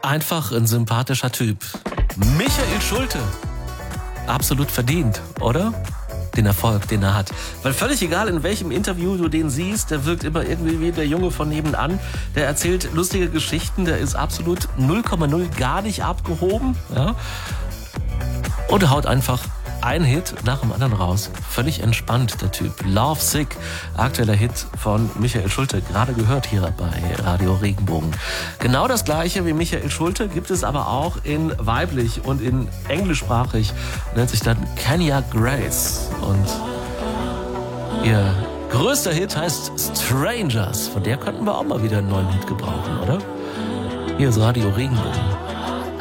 Einfach ein sympathischer Typ. Michael Schulte. Absolut verdient, oder? Den Erfolg, den er hat. Weil völlig egal, in welchem Interview du den siehst, der wirkt immer irgendwie wie der Junge von nebenan. Der erzählt lustige Geschichten, der ist absolut 0,0 gar nicht abgehoben. Ja? Und haut einfach ein Hit nach dem anderen raus. Völlig entspannt, der Typ. Love Sick, aktueller Hit von Michael Schulte. Gerade gehört hier bei Radio Regenbogen. Genau das gleiche wie Michael Schulte gibt es aber auch in weiblich und in englischsprachig. Nennt sich dann Kenya Grace. Und ihr größter Hit heißt Strangers. Von der könnten wir auch mal wieder einen neuen Hit gebrauchen, oder? Hier ist Radio Regenbogen.